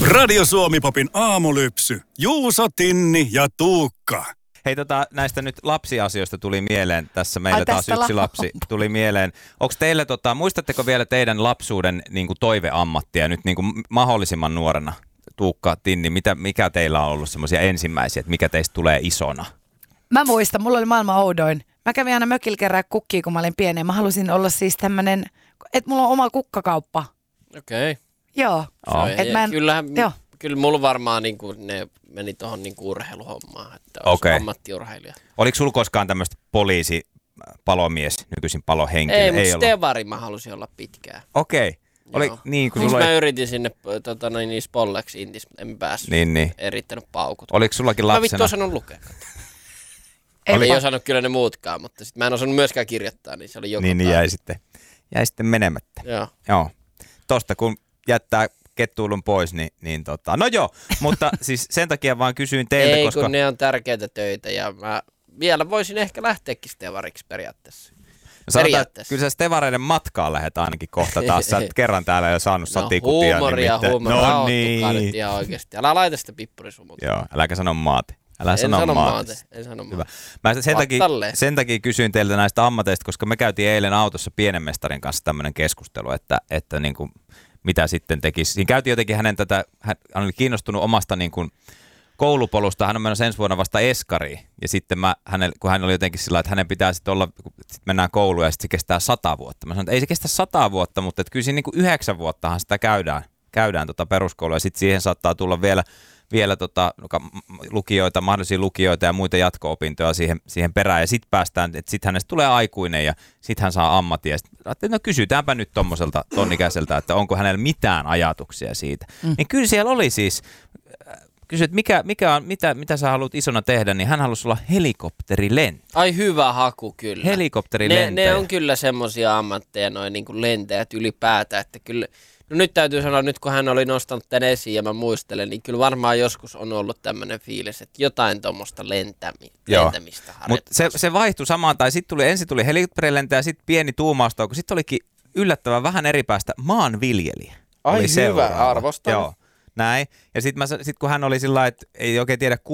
Radio Suomi-popin aamulypsy. Juuso, Tinni ja Tuukka. Hei, näistä nyt lapsiasioista tuli mieleen. Tässä meillä taas yksi lapsi tuli mieleen. Onko teille, muistatteko vielä teidän lapsuuden niin kuin toiveammattia nyt niin kuin mahdollisimman nuorena? Tuukka, Tinni, mikä teillä on ollut semmoisia ensimmäisiä, että mikä teistä tulee isona? Mä muistan, mulla oli maailman oudoin. Mä kävin aina mökillä kerää kukkia, kun mä olin pieni. Mä halusin olla siis tämmönen, että mulla on oma kukkakauppa. Okei. Joo. Kyllä mulla varmaan niinku, ne meni tuohon niinku urheiluhommaan, että olisi ammattiurheilija. Oliko sulla koskaan tämmöistä poliisi, palomies, nykyisin palohenkilö? Ei, mutta stevari mä halusin olla pitkään. Okei. Oli, niin, kun mä yritin sinne Spolleksi Intis, en päässyt. Niin. Erittänyt paukut. Oliko sullakin lapsena? Mä vittu osannut lukea. Ei osannut kyllä ne muutkaan, mutta sit mä en osannut myöskään kirjoittaa, niin se oli joku. Niin jäi sitten menemättä. Joo. Tosta kun jättää kettuilun pois, niin no joo, mutta siis sen takia vaan kysyin teiltä, ei, koska... kun ne on tärkeitä töitä ja mä vielä voisin ehkä lähteäkin stevariksi periaatteessa. Kyllä se stevareiden matkaan lähdet ainakin kohta taas. Sä et kerran täällä jo saanut satikutia. Huumoria. No niin. Nyt ihan oikeasti. Älä laita sitä pippurisumuutta. Joo, äläkä sano maate. En sano maate. Mä sen takia kysyin teiltä näistä ammateista, koska me käytiin eilen autossa pienen mestarin kanssa tämmöinen keskustelu, että niin kuin, mitä sitten tekisi. Siinä käytiin jotenkin hän oli kiinnostunut omasta niin kuin koulupolusta, hän on menossa ensi vuonna vasta eskariin, ja sitten kun hän oli jotenkin sillä, että hänen pitää sitten olla, sit mennään kouluun ja sitten se kestää 100 vuotta. Mä sanoin, että ei se kestä 100 vuotta, mutta että kyllä siinä niin kuin 9 vuottahan sitä käydään peruskoulua, ja sitten siihen saattaa tulla vielä lukijoita, mahdollisia lukijoita ja muita jatko-opintoja siihen perään, ja sitten päästään, että sitten hänestä tulee aikuinen, ja sitten hän saa ammatin, ja sitten no kysytäänpä nyt tommoselta tonnikäiseltä, että onko hänellä mitään ajatuksia siitä. Niin kyllä siellä oli siis... Kysyt, mitä sä haluat isona tehdä, niin hän halusi olla helikopterilentäjä. Ai hyvä haku kyllä. Helikopterilentäjä. Ne on kyllä semmoisia ammatteja, noin niin kuin lentäjät ylipäätään, että kyllä, no nyt täytyy sanoa, nyt kun hän oli nostanut tän esiin ja mä muistelen, niin kyllä varmaan joskus on ollut tämmöinen fiilis, että jotain tuommoista lentämistä harjoittaa. Mutta se vaihtui samaan, tai ensin tuli helikopterilentäjä, sitten pieni tuumaustauko, sitten olikin yllättävän vähän eri päästä maanviljelijä. Ai hyvä, arvostan. Joo. Näin. Ja sitten kun hän oli sillä lailla, että ei oikein tiedä